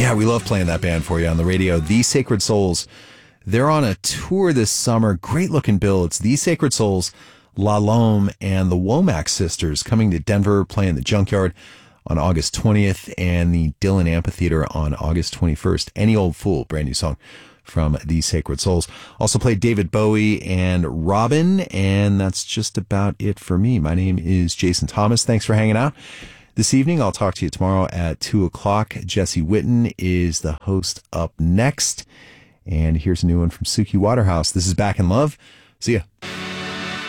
Yeah, we love playing that band for you on the radio. The Sacred Souls. They're on a tour this summer. Great looking bill. It's The Sacred Souls, La Lome, and the Womack Sisters coming to Denver, playing the Junkyard on August 20th and the Dillon Amphitheater on August 21st. Any Old Fool, brand new song from The Sacred Souls. Also played David Bowie and Robin, and that's just about it for me. My name is Jason Thomas. Thanks for hanging out this evening. I'll talk to you tomorrow at 2 o'clock. Jesse Witten is the host up next. And here's a new one from Suki Waterhouse. This is Back in Love. See ya.